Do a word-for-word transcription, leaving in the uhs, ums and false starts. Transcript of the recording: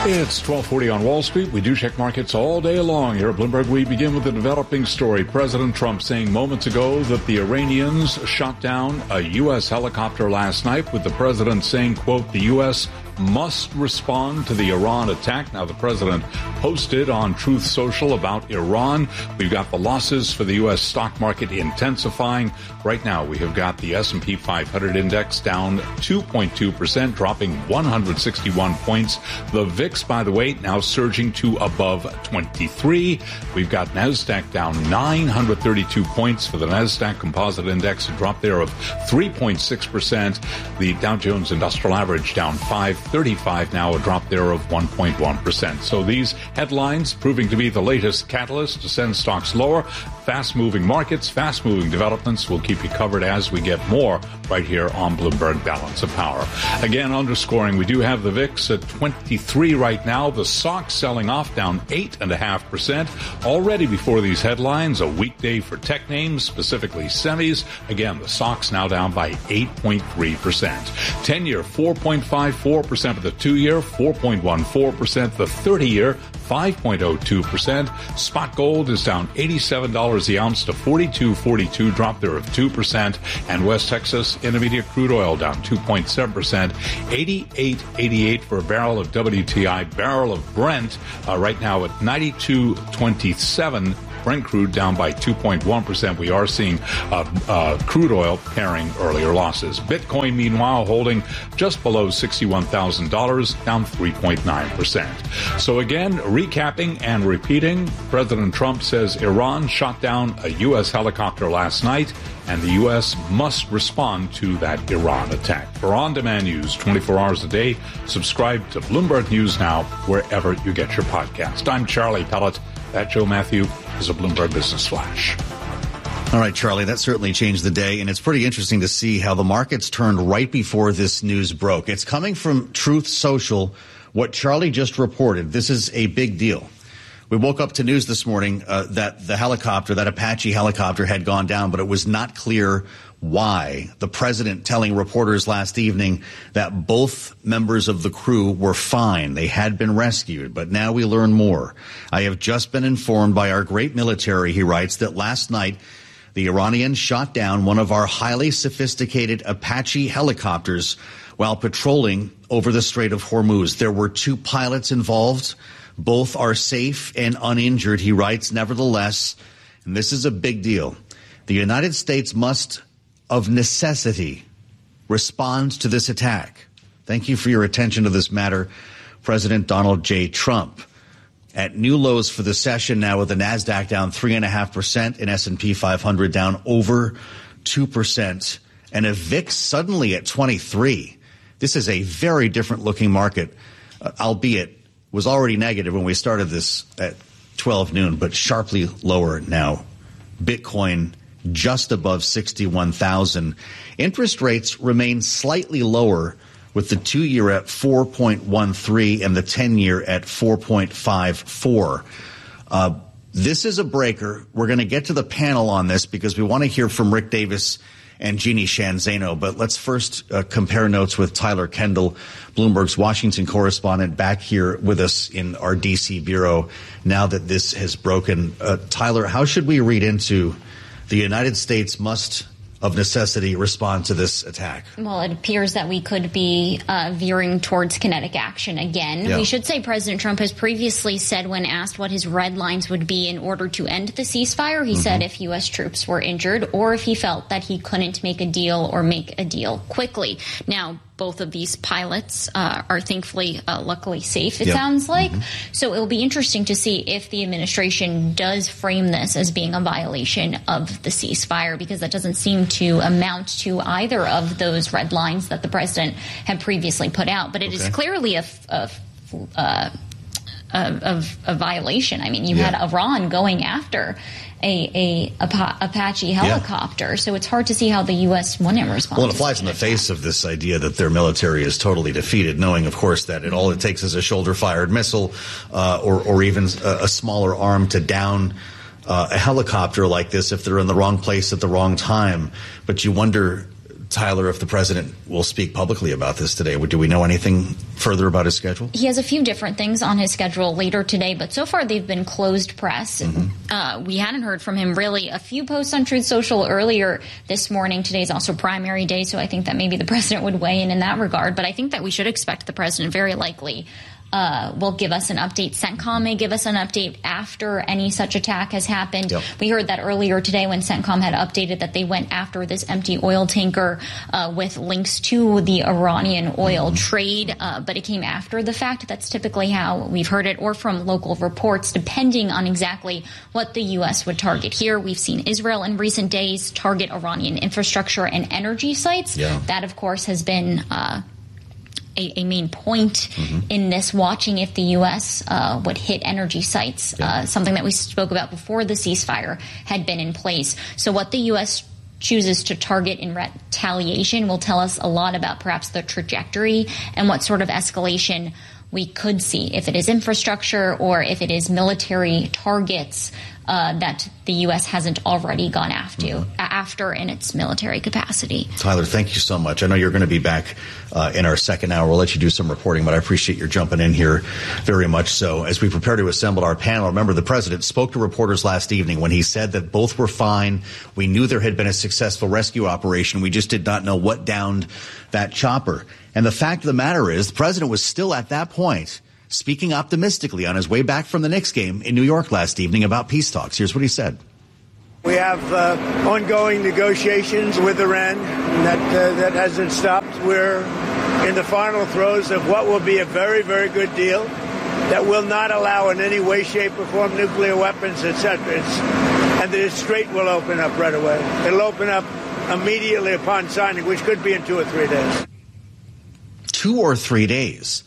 It's twelve forty on Wall Street. We do check markets all day long. Here at Bloomberg, we begin with a developing story. President Trump saying moments ago that the Iranians shot down a U S helicopter last night, with the president saying, quote, the U S must respond to the Iran attack. Now, the president posted on Truth Social about Iran. We've got the losses for the U S stock market intensifying. Right now, we have got the S and P five hundred index down two point two percent, dropping one hundred sixty-one points. The V I X, by the way, now surging to above twenty-three. We've got NASDAQ down nine hundred thirty-two points for the NASDAQ Composite Index, a drop there of three point six percent. The Dow Jones Industrial Average down five thirty-five, now a drop there of one point one percent. So these headlines proving to be the latest catalyst to send stocks lower. Fast-moving markets, fast-moving developments. We'll keep you covered as we get more right here on Bloomberg Balance of Power. Again, underscoring, we do have the V I X at twenty-three right now. The S O X selling off, down eight point five percent. Already before these headlines, a weekday for tech names, specifically semis. Again, the S O X now down by eight point three percent. ten-year, four point five four percent of the two-year, four point one four percent the thirty-year, five point zero two percent. Spot gold is down eighty-seven dollars the ounce to forty-two forty-two, drop there of two percent. And West Texas Intermediate crude oil down two point seven percent, eighty-eight eighty-eight for a barrel of W T I. Barrel of Brent uh, right now at ninety-two twenty-seven. Brent crude down by two point one percent. We are seeing uh, uh, crude oil pairing earlier losses. Bitcoin, meanwhile, holding just below sixty-one thousand dollars, down three point nine percent. So again, recapping and repeating, President Trump says Iran shot down a U S helicopter last night, and the U S must respond to that Iran attack. For on-demand news twenty-four hours a day, subscribe to Bloomberg News Now wherever you get your podcast. I'm Charlie Pellet. That Joe Matthew is a Bloomberg Business Flash. All right, Charlie, that certainly changed the day, and it's pretty interesting to see how the markets turned right before this news broke. It's coming from Truth Social, what Charlie just reported. This is a big deal. We woke up to news this morning uh, that the helicopter, that Apache helicopter, had gone down, but it was not clear why. The president telling reporters last evening that both members of the crew were fine. They had been rescued, but now we learn more. I have just been informed by our great military, he writes, that last night the Iranians shot down one of our highly sophisticated Apache helicopters while patrolling over the Strait of Hormuz. There were two pilots involved. Both are safe and uninjured, he writes. Nevertheless, and this is a big deal, the United States must, of necessity, respond to this attack. Thank you for your attention to this matter, President Donald J. Trump. At new lows for the session now, with the NASDAQ down three point five percent and S and P five hundred down over two percent, and a V I X suddenly at twenty-three. This is a very different looking market, uh, albeit was already negative when we started this at twelve noon, but sharply lower now. Bitcoin just above sixty-one thousand. Interest rates remain slightly lower, with the two-year at four point one three and the ten-year at four point five four. Uh, this is a breaker. We're going to get to the panel on this because we want to hear from Rick Davis and Jeannie Sheehan Zaino. But let's first uh, compare notes with Tyler Kendall, Bloomberg's Washington correspondent, back here with us in our D C bureau now that this has broken. Uh, Tyler, how should we read into the United States must, of necessity, respond to this attack? Well, it appears that we could be uh, veering towards kinetic action again. Yeah. We should say President Trump has previously said, when asked what his red lines would be in order to end the ceasefire, he mm-hmm. said if U S troops were injured or if he felt that he couldn't make a deal or make a deal quickly. Now, both of these pilots uh, are thankfully, uh, luckily safe, it yep. sounds like. Mm-hmm. So it'll be interesting to see if the administration does frame this as being a violation of the ceasefire, because that doesn't seem to amount to either of those red lines that the president had previously put out. But it okay. is clearly a, a, a, a, a violation. I mean, you yeah. had Iran going after A, a, a Apache helicopter, yeah. so it's hard to see how the U S wouldn't respond. Well, it flies in the face of this idea that their military is totally defeated, knowing, of course, that it, all it takes is a shoulder-fired missile uh, or, or even a, a smaller arm to down uh, a helicopter like this if they're in the wrong place at the wrong time. But you wonder, Tyler, if the president will speak publicly about this today, do we know anything further about his schedule? He has a few different things on his schedule later today, but so far they've been closed press. Mm-hmm. Uh, we hadn't heard from him really. A few posts on Truth Social earlier this morning. Today's also primary day, so I think that maybe the president would weigh in in that regard. But I think that we should expect the president very likely Uh, will give us an update. CENTCOM may give us an update after any such attack has happened. Yep. We heard that earlier today when CENTCOM had updated that they went after this empty oil tanker uh, with links to the Iranian oil mm-hmm. trade, uh, but it came after the fact. That's typically how we've heard it, or from local reports, depending on exactly what the U S would target. Here, we've seen Israel in recent days target Iranian infrastructure and energy sites. Yeah. That, of course, has been uh, A, a main point mm-hmm. in this, watching if the U S uh, would hit energy sites, yeah. uh, something that we spoke about before the ceasefire had been in place. So what the U S chooses to target in retaliation will tell us a lot about perhaps the trajectory and what sort of escalation we could see, if it is infrastructure or if it is military targets uh, that the U S hasn't already gone after, mm-hmm. after in its military capacity. Tyler, thank you so much. I know you're going to be back uh, in our second hour. We'll let you do some reporting, but I appreciate your jumping in here very much so. As we prepare to assemble our panel, remember the president spoke to reporters last evening when he said that both were fine. We knew there had been a successful rescue operation. We just did not know what downed that chopper. And the fact of the matter is, the president was still at that point speaking optimistically on his way back from the Knicks game in New York last evening about peace talks. Here's what he said. We have uh, ongoing negotiations with Iran. That, uh, that hasn't stopped. We're in the final throes of what will be a very, very good deal that will not allow in any way, shape, or form nuclear weapons, et cetera. It's, and the Strait will open up right away. It'll open up immediately upon signing, which could be in two or three days. Two or three days.